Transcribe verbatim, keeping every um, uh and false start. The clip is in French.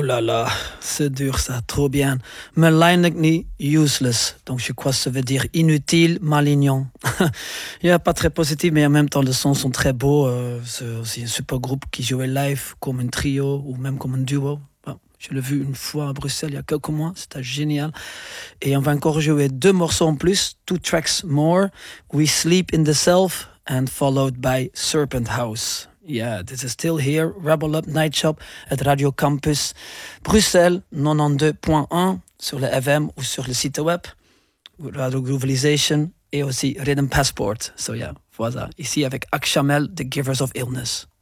là là, c'est dur ça, trop bien. Malignant, useless. Donc je crois que ça veut dire inutile, malignant. Il n'est pas très positif, mais en même temps, les sons sont très beaux. Euh, c'est aussi un super groupe qui jouait live comme un trio ou même comme un duo. Bon, je l'ai vu une fois à Bruxelles il y a quelques mois, c'était génial. Et on va encore jouer deux morceaux en plus, two tracks more. We Sleep in the Self and followed by Serpent House. Yeah, this is still here, Rebel Up Night Shop at Radio Campus Bruxelles quatre-vingt-douze point un sur le F M ou sur le site web, Radio Globalization et aussi Rhythm Passport. So yeah, voilà, ici avec Akshamel, The Givers of Illness.